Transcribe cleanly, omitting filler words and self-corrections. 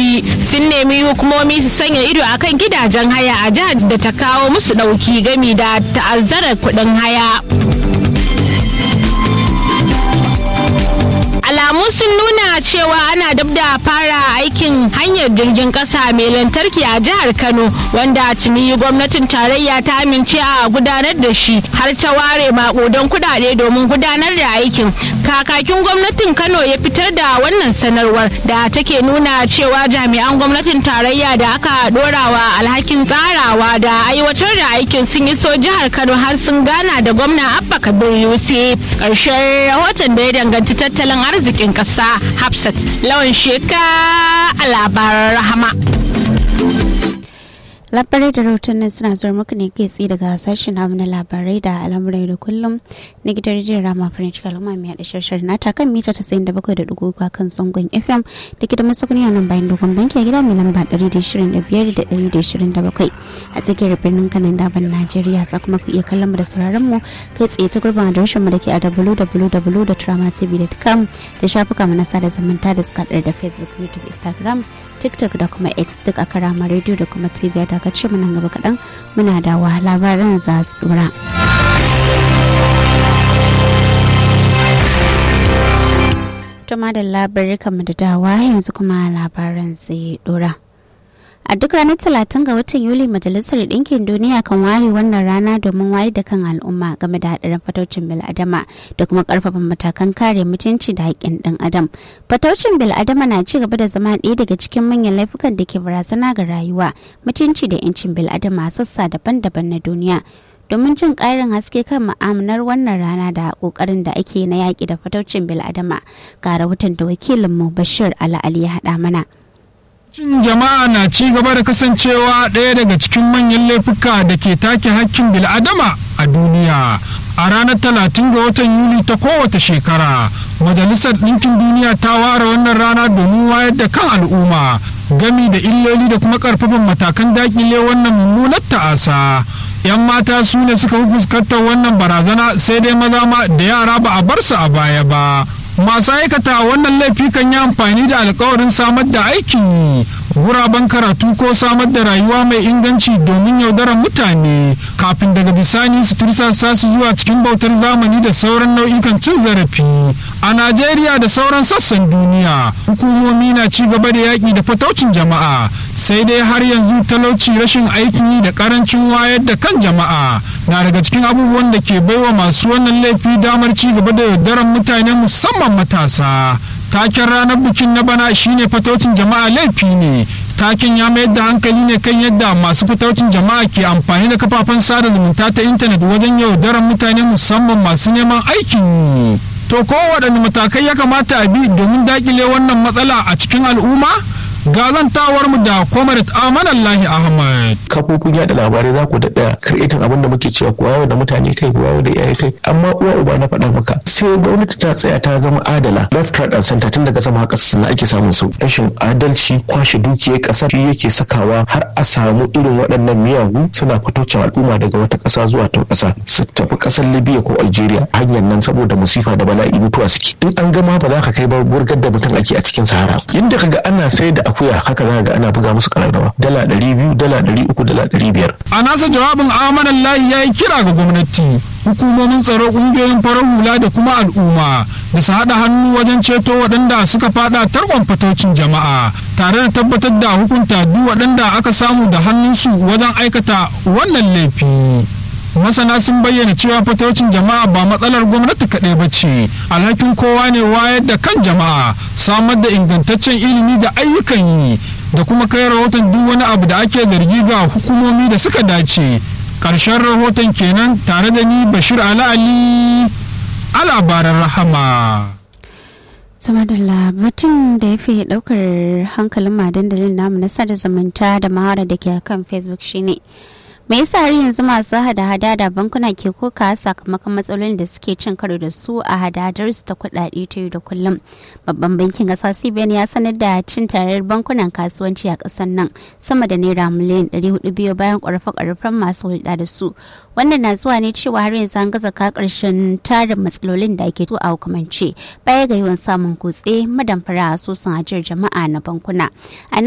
Bauchi sun nemi hukumomi su sanya ido akan gidajen haya a jihar da ta kawo musu ɗauki gami da ta'azzarar kuɗin haya. Alamu sun nuna cewa ana dab da fara aikin hanyar jirgin kasa mai lantarki a jihar Kano, wanda tuni gwamnatin tarayya ta amince a gudanar da shi har ta ware makudan kudade domin gudanar da aikin. Kakakin gwamnatin Kano ya fitar da wannan sanarwar da take nuna cewa jami'an gwamnatin tarayya da aka dorawa alhakin tsarawa da aiwatar da aikin sun iso jihar Kano har sun gana da gwamna Abba Kabir Yusuf. Ƙarshen rahoton da ya danganci tattalin arzikin ƙasa, Hafsat Lawan Sheka a labaran Rahama. Labarai da rahotannin suna zuwa muku ne kai tsaye daga sashen hamu na labarai da al'amurai da kullum na gidan rijiyar Rama Farin Ciki Al'umma mai haɗa shirshir nata kan mita 97.3 kan zangon FM da ke da masakuni a nan bayan dogon banki a gida mai lamba 125,127 a tsakiyar birnin Kanan Daban Najeriya. Za kuma ku iya kallon mu da sauraron mu kai tsaye ta gurbin adireshin mu da ke a www.tramatv.com da shafuka mu na sada zumunta da suka da Facebook, YouTube, Instagram, TikTok da kuma X duk a Karama Radio da kuma TV da ka ce nan gaba kaɗan muna da labaran za su dora. Tuma da labarai kamar da dawa yanzu kuma labaran zai dora. A duk ranar 30 ga watan Yuli, Majalisar Ɗinkin Duniya kan ware wannan rana domin wayar da kan al'umma game da haɗarin fataucin bil'adama da kuma ƙarfafa matakan kare mutunci da haƙƙin ɗan adam. Fataucin bil'adama na ci gaba da zama ɗaya daga cikin manyan laifukan da ke barazana ga rayuwa, mutunci da 'yancin bil'adama a sassa daban-daban na duniya. Domin jin ƙarin haske kan ma'amalar wannan rana da ƙoƙarin da ake na yaƙi da fataucin bil'adama, ga rahoton da wakilinmu Bashir Ali ya haɗa mana. Cin jama'a na ci gaba da kasancewa ɗaya daga cikin manyan laifuka da ke take hakkin bil'adama a duniya. A ranar 30 ga watan Yuli ta kowace shekara, Majalisar Ɗinkin Duniya ta ware wannan rana domin wayar da kan al'umma gami da illoli da kuma ƙarfafan matakan daƙile wannan mummunar ta'asa. 'Yan mata su ne suka fi fuskantar wannan barazana, sai dai maza ma da yara ba a bar su a baya ba. Masu aikata wannan laifi kan yi amfani da alkawarin samar da aikin yi, guraben karatu ko samar da rayuwa mai inganci domin yaudarar mutane kafin daga bisani su tursasa su zuwa cikin bautar zamani da sauran nau'ikan cin zarafi. A Najeriya da sauran sassan duniya, hukumomi na ci gaba da yaƙi da fataucin jama'a, sai dai har yanzu talauci, rashin aikin yi da ƙarancin wayar da kan jama'a na daga cikin abubuwan da ke baiwa masu wannan laifi damar ci gaba da yaudarar mutane musamman matasa. Taken ranar bikin na bana shine fataucin jama'a laifi ne. Taken ya mayar da hankali ne kan yadda masu fataucin jama'a ke amfani da kafafen sada zumunta ta intanet wajen yaudarar mutane musamman masu neman aikin yi. To ko waɗanne matakai ya kamata a bi domin daƙile wannan matsala a cikin al'umma? Gazantawar mu da Comrade Amanallahi Ahmad. Kafofin yada labarai za ku daɗa creating abin da muke cewa kuwa da mutane kai, kuwa da iyaye kai, amma uwa uba na faɗa maka sai gwamnati ta tsaya ta zama adala, left right and center tun daga sama haka sannan ake samun su. Rashin adalci, kwashe dukiyar ƙasa shi yake sakawa har a samu irin waɗannan miyagu suna fitocin al'umma daga wata ƙasa zuwa ta ƙasa su tafi ƙasar Libya ko Algeria. Hanyar nan saboda musifa da bala'i mutuwa suke. In an gama ba za ka kai ba burgar da mutum ake a cikin Sahara. Inda kaga ana sai da akuya haka za ga ana buga musu kararrawa $200, $300, $500. A nasa jawabin Amanallahi ya yi kira ga gwamnati, hukumomin tsaro, kungiyoyin farar hula da kuma al'umma da su haɗa hannu wajen ceto waɗanda suka fada tarkon fataucin jama'a tare da tabbatar da hukunta duk waɗanda aka samu da hannunsu wajen aikata wannan laifi. Masana sun bayyana cewa fataucin jama'a ba matsalar gwamnati kaɗai ba ce, alhakin kowa ne wayar da kan jama'a, samar da ingantaccen ilimi da ayyukan yi da kuma kai rahoton duk wani abu da ake zargi ga hukumomi da suka dace. Ƙarshen rahoton kenan, tare da ni Bashir Ali a labaran Rahama. Sama da batun da ya fi ɗaukar hankalin madandalin namu na sada zumunta da mahara da ke kan Facebook shine me yasa har yanzu masu hada-hada da bankuna ke koka sakamakon matsalolin da suke cin karo da su a hadadar su ta kuɗaɗe ta yau da kullum. Babban bankin ƙasa CBN ya sanar da cin tarar bankunan kasuwanci a ƙasar nan sama da naira miliyan 400 biyo bayan ƙorafe-ƙorafen masu hulɗa da su. Wannan na zuwa ne cewa har yanzu an gaza ka ƙarshen tarin matsalolin da ake a hukumance baya ga yawan samun kutse madamfara a asusun ajiyar jama'a na bankuna.